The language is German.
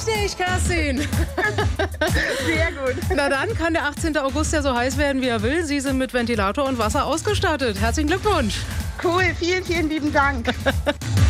Richtig, Kerstin. Sehr gut. Na dann kann der 18. August ja so heiß werden, wie er will. Sie sind mit Ventilator und Wasser ausgestattet. Herzlichen Glückwunsch. Cool, vielen, vielen lieben Dank.